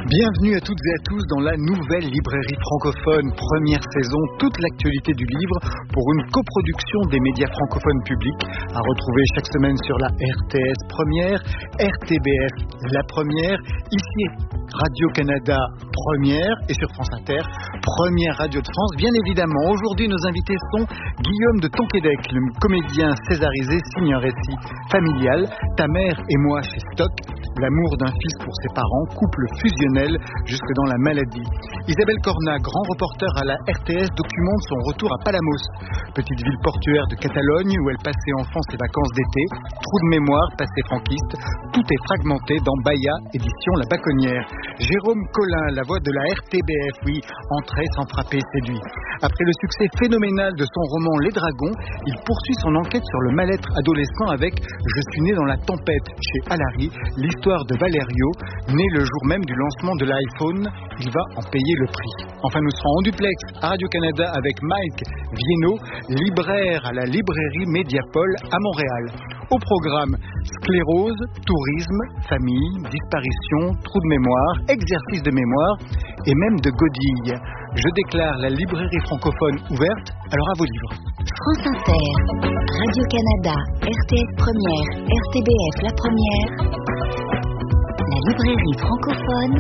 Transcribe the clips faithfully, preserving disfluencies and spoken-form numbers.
Bienvenue à toutes et à tous dans la nouvelle librairie francophone, première saison, toute l'actualité du livre pour une coproduction des médias francophones publics, à retrouver chaque semaine sur la R T S Première, R T B F La Première, ici Radio-Canada Première et sur France Inter, Première Radio de France. Bien évidemment, aujourd'hui nos invités sont Guillaume de Tonquédec, le comédien césarisé, signe un récit familial, Ta mère et moi chez Stock, l'amour d'un fils pour ses parents, couple fusionnel jusque dans la maladie. Isabelle Cornat, grand reporter à la R T S, documente son retour à Palamos, petite ville portuaire de Catalogne où elle passait enfant ses vacances d'été. Trou de mémoire, passé franquiste, tout est fragmenté dans Bahia, édition La Baconnière. Jérôme Collin, la voix de la R T B F, oui, entrée sans frapper, séduit. Après le succès phénoménal de son roman Les Dragons, il poursuit son enquête sur le mal-être adolescent avec Je suis né dans la tempête chez Alary, l'histoire de Valerio, né le jour même du lancement de l'iPhone. Il va en payer le prix. Enfin, nous serons en duplex à Radio-Canada avec Mike Vieno, libraire à la librairie Mediapol à Montréal. Au programme, sclérose, tourisme, famille, disparition, trou de mémoire, exercice de mémoire et même de godille. Je déclare la librairie francophone ouverte, alors à vos livres. France Inter, Radio-Canada, R T S Première, R T B F La Première, la librairie francophone,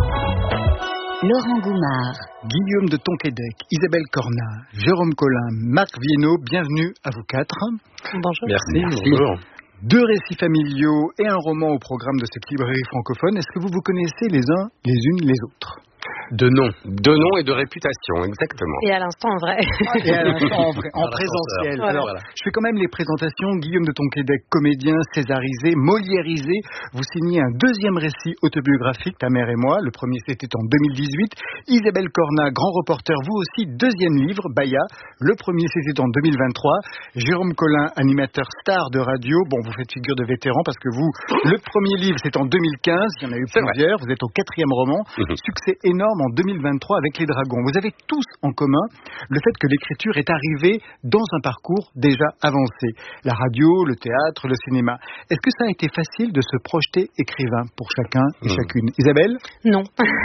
Laurent Goumard. Guillaume de Tonquédec, Isabelle Cornat, Jérôme Collin, Marc Vieno, bienvenue à vous quatre. Bonjour. Merci, Merci. bonjour. Deux récits familiaux et un roman au programme de cette librairie francophone. Est-ce que vous vous connaissez les uns les unes les autres ? De nom. De nom et de réputation, exactement. Et à l'instant, en vrai. Et à l'instant, en, vrai, en Voilà, présentiel. voilà. Alors, Voilà. je fais quand même les présentations. Guillaume de Tonquédec, comédien, césarisé, moliérisé. Vous signez un deuxième récit autobiographique, Ta mère et moi. Le premier, c'était en deux mille dix-huit. Isabelle Cornat, grand reporter, vous aussi, deuxième livre, Bahia. Le premier, c'était en deux mille vingt-trois. Jérôme Collin, animateur star de radio. Bon, vous faites figure de vétéran parce que vous, le premier livre, c'est en deux mille quinze. Il y en a eu C'est plusieurs. Vous êtes au quatrième roman. Mhm. Succès énorme en deux mille vingt-trois avec Les Dragons. Vous avez tous en commun le fait que l'écriture est arrivée dans un parcours déjà avancé. La radio, le théâtre, le cinéma. Est-ce que ça a été facile de se projeter écrivain pour chacun et Mmh. chacune ? Isabelle ? Non.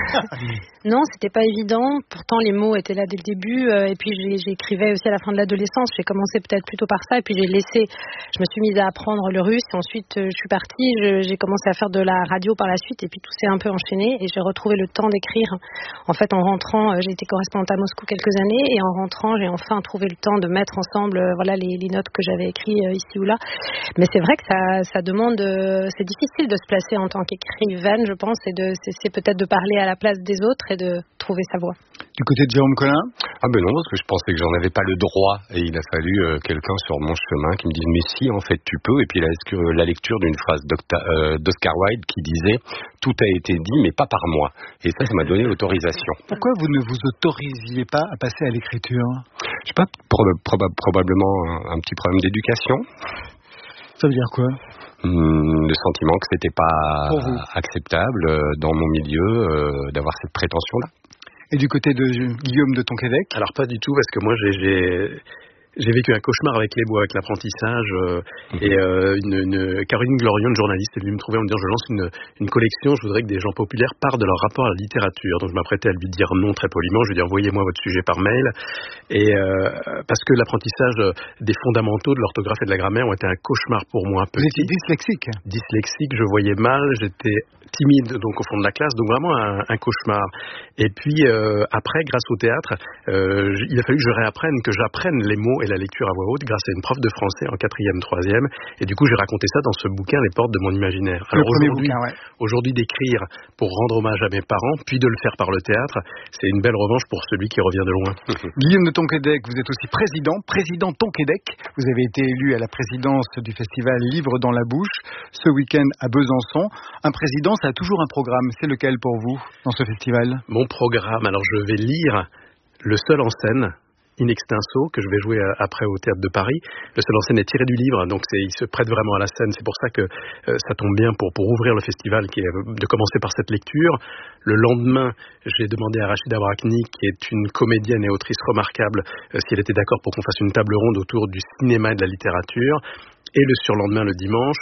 Non, c'était pas évident. Pourtant, les mots étaient là dès le début. euh, et puis, j'ai- j'écrivais aussi à la fin de l'adolescence. J'ai commencé peut-être plutôt par ça. Et puis, j'ai laissé. Je me suis mise à apprendre le russe. Et ensuite, euh, je suis partie. Je- j'ai commencé à faire de la radio par la suite. Et puis, tout s'est un peu enchaîné. Et j'ai retrouvé le temps d'écrire. En fait, en rentrant, euh, j'ai été correspondante à Moscou quelques années. Et en rentrant, j'ai enfin trouvé le temps de mettre ensemble euh, voilà, les, les notes que j'avais écrites euh, ici ou là. Mais c'est vrai que ça, ça demande. euh, c'est difficile de se placer en tant qu'écrivaine, je pense. Et de, c'est, c'est peut-être de parler à la place des autres et de trouver sa voix. Du côté de Jérôme Collin ? Ah ben non, parce que je pensais que j'en avais pas le droit et il a fallu euh, quelqu'un sur mon chemin qui me dise mais si en fait tu peux. Et puis la, la lecture d'une phrase d'Octa- euh, d'Oscar Wilde qui disait tout a été dit mais pas par moi. Et ça, ça m'a donné l'autorisation. Pourquoi vous ne vous autorisiez pas à passer à l'écriture ? Je sais pas, proba- proba- probablement un, un petit problème d'éducation. Ça veut dire quoi ? Hum, le sentiment que c'était pas Pour vous. acceptable euh, dans mon milieu euh, d'avoir cette prétention-là. Et du côté de Guillaume de Tonquédec ? Alors pas du tout, parce que moi j'ai, j'ai, j'ai vécu un cauchemar avec les mots, avec l'apprentissage. Euh, Mhm. Et euh, une, une, Caroline Glorion, une journaliste, est venue me trouver en me disant je lance une, une collection, je voudrais que des gens populaires parlent de leur rapport à la littérature. Donc je m'apprêtais à lui dire non très poliment, je lui ai dit envoyez-moi votre sujet par mail. Et euh, parce que l'apprentissage des fondamentaux de l'orthographe et de la grammaire ont été un cauchemar pour moi. Vous étiez dyslexique ? Dyslexique, je voyais mal, j'étais timide donc au fond de la classe, donc vraiment un, un cauchemar. Et puis euh, après, grâce au théâtre, euh, j- il a fallu que je réapprenne, que j'apprenne les mots et la lecture à voix haute grâce à une prof de français en quatrième, troisième. Et du coup, j'ai raconté ça dans ce bouquin, Les portes de mon imaginaire. Le Alors premier aujourd'hui, bouquin, ouais. aujourd'hui d'écrire pour rendre hommage à mes parents, puis de le faire par le théâtre, c'est une belle revanche pour celui qui revient de loin. Guillaume de Tonquédec, vous êtes aussi président, président Tonquédec. Vous avez été élu à la présidence du festival Livre dans la bouche ce week-end à Besançon. Un président, ça a toujours un programme. C'est lequel pour vous dans ce festival ? Mon programme, alors je vais lire Le seul en scène, In Extenso, que je vais jouer après au Théâtre de Paris. Le seul en scène est tiré du livre, donc c'est, il se prête vraiment à la scène. C'est pour ça que euh, ça tombe bien pour, pour ouvrir le festival, qui est de commencer par cette lecture. Le lendemain, j'ai demandé à Rachida Brakni, qui est une comédienne et autrice remarquable, euh, si elle était d'accord pour qu'on fasse une table ronde autour du cinéma et de la littérature. Et le surlendemain, le dimanche,